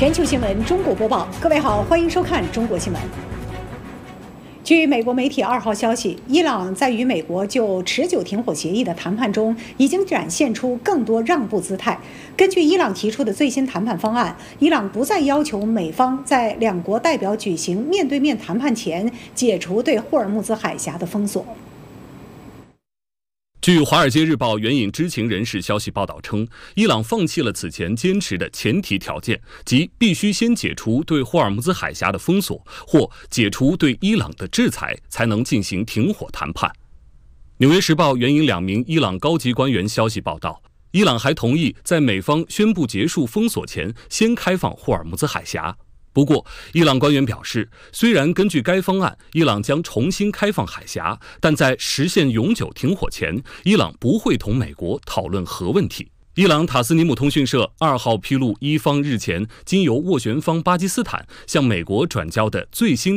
全球新闻中国播报，各位好，欢迎收看中国新闻。据美国媒体2号消息，伊朗在与美国就持久停火协议的谈判中，已经展现出更多让步姿态。根据伊朗提出的最新谈判方案，伊朗不再要求美方在两国代表举行面对面谈判前解除对霍尔木兹海峡的封锁。 据《华尔街日报》援引知情人士消息报道称，伊朗放弃了此前坚持的前提条件，即必须先解除对霍尔木兹海峡的封锁或解除对伊朗的制裁，才能进行停火谈判。《纽约时报》援引2名伊朗高级官员消息报道，伊朗还同意在美方宣布结束封锁前先开放霍尔木兹海峡。不过，伊朗官员表示，虽然根据该方案，伊朗将重新开放海峡，但在实现永久停火前，伊朗不会同美国讨论核问题。伊朗塔斯尼姆通讯社2号披露，伊方日前经由斡旋方巴基斯坦向美国转交的最新